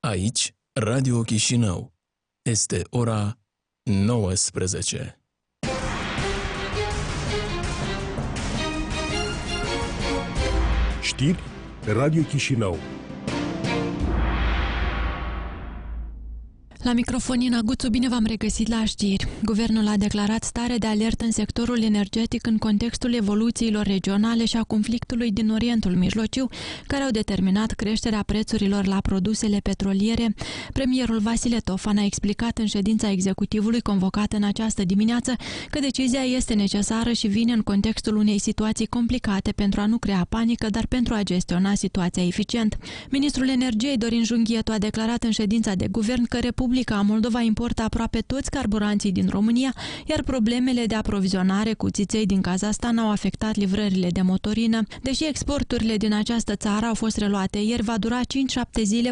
Aici, Radio Chișinău. Este ora 19. Știri pe Radio Chișinău. La microfon Ina Guțu, bine v-am regăsit la știri. Guvernul a declarat stare de alertă în sectorul energetic în contextul evoluțiilor regionale și a conflictului din Orientul Mijlociu, care au determinat creșterea prețurilor la produsele petroliere. Premierul Vasile Tofan a explicat în ședința executivului convocată în această dimineață că decizia este necesară și vine în contextul unei situații complicate pentru a nu crea panică, dar pentru a gestiona situația eficient. Ministrul Energiei Dorin Junghietu a declarat în ședința de guvern că Republica Moldova importă aproape toți carburanții din România, iar problemele de aprovizionare cu țiței din Kazahstan au afectat livrările de motorină. Deși exporturile din această țară au fost reluate ieri, va dura 5-7 zile